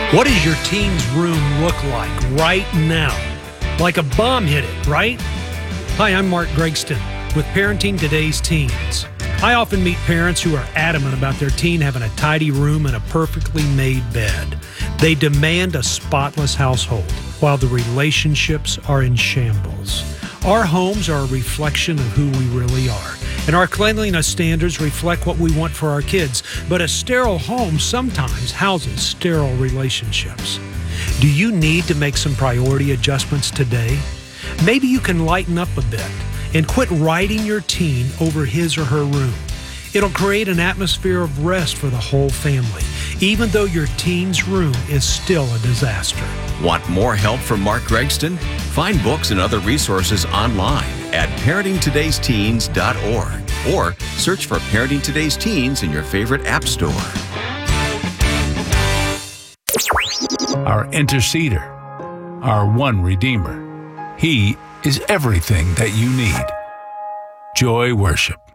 What does your teen's room look like right now? Like a bomb hit it, right? Hi, I'm Mark Gregston with Parenting Today's Teens. I often meet parents who are adamant about their teen having a tidy room and a perfectly made bed. They demand a spotless household, while the relationships are in shambles. Our homes are a reflection of who we really are, and our cleanliness standards reflect what we want for our kids. But a sterile home sometimes houses sterile relationships. Do you need to make some priority adjustments today? Maybe you can lighten up a bit and quit riding your teen over his or her room. It'll create an atmosphere of rest for the whole family, even though your teen's room is still a disaster. Want more help from Mark Gregston? Find books and other resources online at parentingtodaysteens.org or search for Parenting Today's Teens in your favorite app store. Our interceder, our one Redeemer. He is everything that you need. Joy Worship.